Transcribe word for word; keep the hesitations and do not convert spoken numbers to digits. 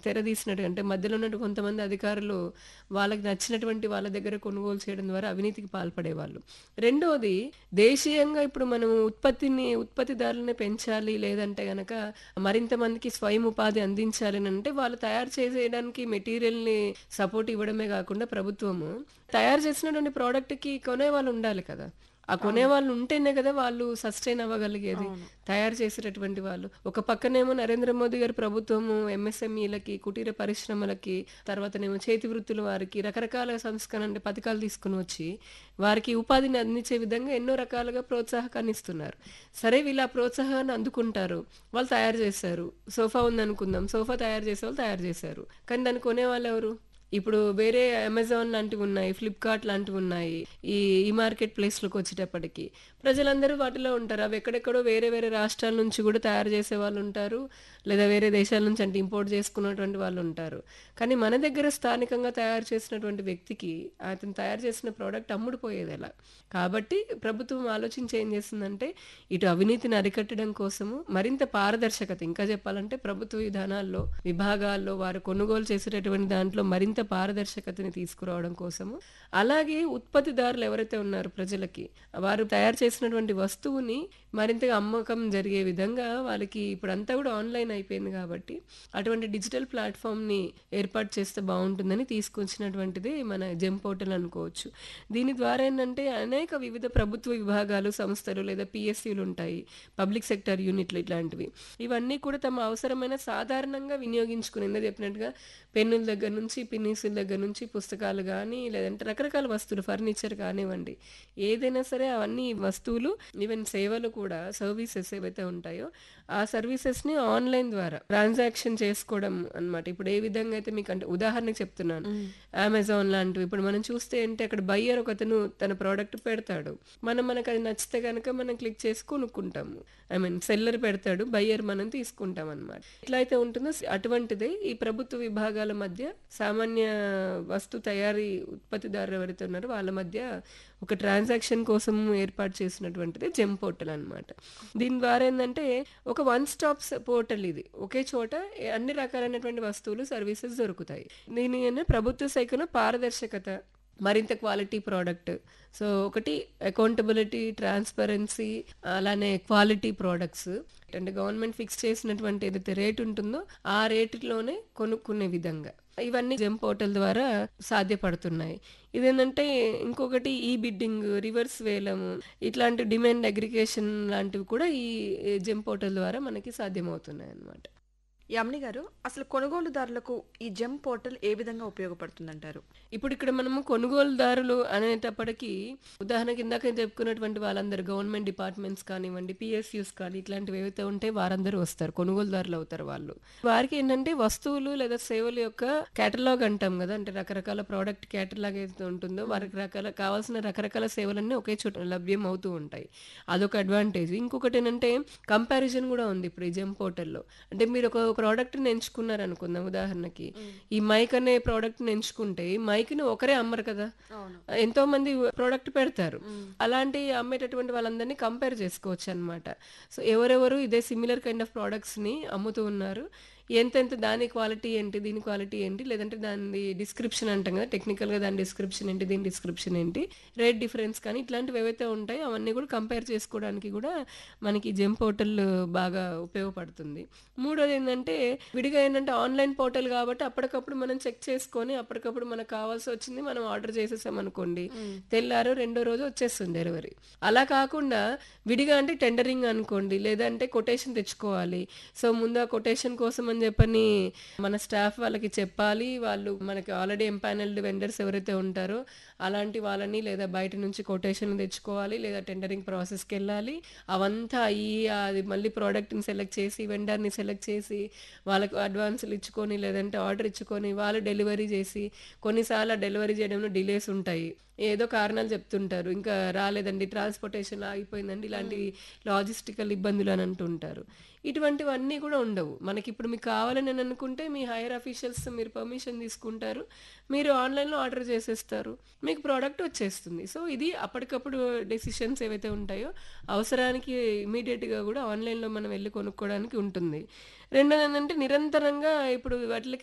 తెరదీసినట్టుగా అంటే మధ్యలో ఉన్నట్టు కొంతమంది అధికారులు వాళ్ళకి నచ్చినటువంటి వాళ్ళ దగ్గర కొనుగోలు చేయడం ద్వారా అవినీతికి పాల్పడేవాళ్ళు. రెండోది దేశీయంగా ఇప్పుడు మనం ఉత్పత్తిని ఉత్పత్తిదారులని పెంచాలి. లేదంటే గనక మరింత మందికి స్వయం ఉపాధి అందించాలి అనంటే వాళ్ళు తయారు చేసేయడానికి మెటీరియల్‌ని సపోర్ట్ ఇవ్వడమే గాకుండా ప్రభుత్వము తయారు చేసినటువంటి ప్రొడక్ట్‌కి కొనేవాళ్ళు ఉండాలి కదా! ఆ అవును. కొనేవాళ్ళు ఉంటేనే కదా వాళ్ళు సస్టైన్ అవ్వగలిగేది. అవును. తయారు చేసేటటువంటి వాళ్ళు. ఒక పక్కనేమో నరేంద్ర మోదీ గారి ప్రభుత్వము ఎంఎస్ఎంఈలకి, కుటీర పరిశ్రమలకి, తర్వాతనేమో చేతి వృత్తుల వారికి రకరకాల సంస్కరణ అంటే పథకాలు తీసుకొని వచ్చి, వారికి ఉపాధిని అందించే విధంగా ఎన్నో రకాలుగా ప్రోత్సాహకాన్ని ఇస్తున్నారు. సరే వీళ్ళు ఆ ప్రోత్సాహాన్ని అందుకుంటారు. వాళ్ళు తయారు చేశారు. సోఫా ఉందనుకుందాం. సోఫా తయారు చేసేవాళ్ళు తయారు చేశారు. కానీ దాన్ని కొనేవాళ్ళెవరు? ఇప్పుడు వేరే అమెజాన్ లాంటివున్నాయి. ఫ్లిప్‌కార్ట్ లాంటివున్నాయి. ఈ ఈ మార్కెట్ ప్లేస్‌లోకొచ్చేటప్పటికి. ప్రజలందరూ వాటిలో ఉంటారు. అవి ఎక్కడెక్కడో వేరే వేరే రాష్ట్రాల నుంచి గూడా తయారు చేసేవాళ్ళుంటారు. లేదా వేరే దేశాల నుంచి అంటే ఇంపోర్ట్ చేసుకున్నటువంటి వాళ్ళుంటారు. కానీ మన దగ్గర స్థానికంగా తయారు చేసినటువంటి వ్యక్తికి అతను తయారు చేసిన ప్రొడక్ట్ అమ్ముడుపోయేదెలా? కాబట్టి ప్రభుత్వం ఆలోచించి ఏం చేసిందంటే, ఇటు అవినీతిని అరికట్టడం కోసము మరింత పారదర్శకత ఇంకా చెప్పాలంటే ప్రభుత్వ విధానాల్లో, విభాగాల్లో వారు కొనుగోలు చేసేటటువంటి దాంట్లో మరింత పారదర్శకతని తీసుకురావడం కోసము, అలాగే ఉత్పత్తిదారులు ఎవరైతే ఉన్నారో ప్రజలకి, వారు తయారు చేసినటువంటి వస్తువుని మరింతగా అమ్మకం జరిగే విధంగా వాళ్ళకి ఇప్పుడంతా కూడా ఆన్‌లైన్ అయిపోయింది కాబట్టి, అటువంటి డిజిటల్ ప్లాట్‌ఫార్మ్‌ని ఏర్పాటు చేస్తే బావుంటుందని తీసుకొచ్చినటువంటిదే మన జెమ్ పోర్టల్ అనుకోవచ్చు. దీని ద్వారా ఏందంటే అనేక వివిధ ప్రభుత్వ విభాగాలు, సంస్థలు లేదా పీఎస్‌యూలుంటాయి. పబ్లిక్ సెక్టార్ యూనిట్లు ఇట్లాంటివి. ఇవన్నీ కూడా తమ అవసరమైన సాధారణంగా వినియోగించుకుని ఇందాక చెప్పినట్టుగా పెన్నుల దగ్గర నుంచి, పిన్నీసుల దగ్గర నుంచి పుస్తకాలు గానీ, లేదంటే రకరకాల వస్తువులు ఫర్నిచర్ కానివ్వండి. ఏదైనా సరే అవన్నీ వస్తువులు ఈవెన్ సేవలు కూడా సర్వీసెస్ ఏవైతే ఉంటాయో, ఆ సర్వీసెస్‌ని ఆన్‌లైన్ ద్వారా ట్రాన్సాక్షన్ చేసుకోవడం అన్నమాట. ఇప్పుడు ఏ విధంగా అయితే మీకంటే ఉదాహరణకు చెప్తున్నాను. హ్మ్. అమెజాన్ లాంటివి. ఇప్పుడు మనం చూస్తే ఏంటి అక్కడ బయ్యర్ ఒకతను తన ప్రొడక్ట్ పెడతాడు. మనం మనకది నచ్చితే గనక మనం క్లిక్ చేసి కొనుక్కుంటాము. ఐ మీన్ సెల్లర్ పెడతాడు. బయ్యర్ మనం తీసుకుంటామనమాట. ఎట్లా అయితే ఉంటుందో స్ అటువంటిదే ఈ ప్రభుత్వ విభాగాల మధ్య సామాన్య వస్తు తయారీ ఉత్పత్తిదారులు ఎవరైతే ఉన్నారో వాళ్ళ మధ్య ఒక ట్రాన్సాక్షన్ కోసం ఏర్పాటు చేసినటువంటిదే జెమ్ పోర్టల్ అన్నమాట. దీని ద్వారా ఏందంటే ఒక వన్ స్టాప్ స్ పోర్టల్ ఇది. ఒకే చోట ఎ అన్ని రకాలైనటువంటి వస్తువులు, సర్వీసెస్ దొరుకుతాయి. దీని అనే ప్రభుత్వ శాఖను పారదర్శకత, మరింత క్వాలిటీ ప్రొడక్ట్. సో, ఒకటి అకౌంటబిలిటీ, ట్రాన్స్‌పరెన్సీ అలానే క్వాలిటీ ప్రొడక్ట్స్. అంటే గవర్నమెంట్ ఫిక్స్ చేసినటువంటి ఏదైతే రేట్ ఉంటుందో, ఆ రేటులోనే కొనుక్కునే విధంగా. ఇవన్నీ జెమ్ పోర్టల్ ద్వారా సాధ్యపడుతున్నాయి. ఇదేందంటే ఇంకొకటి ఈ బిడ్డింగ్, రివర్స్ వేలము ఇట్లాంటి డిమాండ్ అగ్రిగేషన్ లాంటివి కూడా ఈ జెమ్ పోర్టల్ ద్వారా మనకి సాధ్యమవుతున్నాయన్నమాట. యామిని గారు, అసలు కొనుగోలుదారులకు ఈ జెమ్ పోర్టల్ ఏ విధంగా ఉపయోగపడుతుందంటారు? ఇప్పుడు ఇక్కడ మనము కొనుగోలుదారులు అనేటప్పటికి ఉదాహరణకి ఇందాక చెప్పుకున్నటువంటి వాళ్ళందరూ గవర్నమెంట్ డిపార్ట్మెంట్స్ కానివ్వండి, పీఎస్యూస్ కానీ ఇట్లాంటివి ఏవైతే ఉంటే వారందరూ వస్తారు. కొనుగోలుదారులు అవుతారు వాళ్ళు. వారికి ఏంటంటే వస్తువులు లేదా సేవల యొక్క కేటలాగ్ అంటాం కదా! అంటే రకరకాల ప్రోడక్ట్ కేటలాగ్ ఏదైతే ఉంటుందో హ్మ్. వారికి రకాల కావాల్సిన రకరకాల సేవలన్నీ ఒకే చోట లభ్యం అవుతూ ఉంటాయి. అదొక అడ్వాంటేజ్. ఇంకొకటి ఏంటంటే కంపారిజన్ కూడా ఉంది ఇప్పుడు ఈ జెమ్ పోర్టల్‌లో. అంటే మీరు ఒక ప్రోడక్ట్‌ని ఎంచుకున్నారనుకుందాం ఉదాహరణకి. హ్మ్. ఈ మైక్ అనే ప్రోడక్ట్‌ని ఎంచుకుంటే, ఈ మైక్‌ని ఒకరే అమ్మరు కదా! అవును. ఎంతో మంది ప్రోడక్ట్ పెడతారు. హ్మ్. అలాంటి అమ్మేటటువంటి వాళ్ళందరినీ కంపేర్ చేసుకోవచ్చనమాట. సో, ఎవరెవరు ఇదే సిమిలర్ కైండ్ ఆఫ్ ప్రొడక్ట్స్‌ని అమ్ముతూ ఉన్నారు. ఎంతెంత దాని క్వాలిటీ ఏంటి? దీని క్వాలిటీ ఏంటి? లేదంటే దానిది డిస్క్రిప్షన్ అంటాం కదా! టెక్నికల్‌గా దాని డిస్క్రిప్షన్ ఏంటి? దీని డిస్క్రిప్షన్ ఏంటి? రేట్ డిఫరెన్స్ కానీ ఇట్లాంటివి ఏవైతే ఉంటాయో అవన్నీ కూడా కంపేర్ చేసుకోవడానికి కూడా మనకి జెమ్ పోర్టల్ బాగా ఉపయోగపడుతుంది. మూడోదేంటంటే విడిగా ఏంటంటే ఆన్‌లైన్ పోర్టల్ కాబట్టి అప్పటికప్పుడు మనం చెక్ చేసుకొని అప్పటికప్పుడు మనకు కావాల్సొచ్చింది మనం ఆర్డర్ చేసేసామనుకోండి. హ్మ్. తెల్లారో రెండో రోజు వచ్చేస్తుంది డెలివరీ. అలా కాకుండా విడిగా అంటే టెండరింగ్ అనుకోండి. లేదంటే కొటేషన్ తెచ్చుకోవాలి. సో, ముందు ఆ కొటేషన్ కోసం అని చెప్పని మన స్టాఫ్ వాళ్ళకి చెప్పాలి. వాళ్ళు మనకి ఆల్రెడీ ఎంపానెల్డ్ వెండర్స్ ఎవరైతే ఉంటారో అలాంటి వాళ్ళని లేదా బయట నుంచి కొటేషన్‌లు తెచ్చుకోవాలి. లేదా టెండరింగ్ ప్రాసెస్‌కెళ్ళాలి. అవంతా అయ్యి అది మళ్ళీ ప్రొడక్ట్‌ని సెలెక్ట్ చేసి, వెండర్‌ని సెలెక్ట్ చేసి, వాళ్ళకు అడ్వాన్సులు ఇచ్చుకొని, లేదంటే ఆర్డర్ ఇచ్చుకొని, వాళ్ళు డెలివరీ చేసి, కొన్నిసార్లు ఆ డెలివరీ చేయడంలో డిలేస్ ఉంటాయి. ఏదో కారణాలు చెప్తుంటారు. ఇంకా రాలేదండి, ట్రాన్స్‌పోర్టేషన్ ఆగిపోయిందండి. హ్మ్. ఇలాంటి లాజిస్టికల్ ఇబ్బందులు అని అంటుంటారు. ఇటువంటివన్నీ కూడా ఉండవు. మనకిప్పుడు మీకు కావాలని అని అనుకుంటే మీ హైర్ అఫీషియల్స్ మీరు పర్మిషన్ తీసుకుంటారు. మీరు ఆన్‌లైన్‌లో ఆర్డర్ చేసేస్తారు. మీకు ప్రొడక్ట్ వచ్చేస్తుంది. సో, ఇది అప్పటికప్పుడు డెసిషన్స్ ఏవైతే ఉంటాయో అవసరానికి ఇమ్మీడియేట్‌గా కూడా ఆన్‌లైన్‌లో మనం వెళ్లి కొనుక్కోవడానికి ఉంటుంది. రెండోదేంటంటే నిరంతరంగా ఇప్పుడు వాటిలకి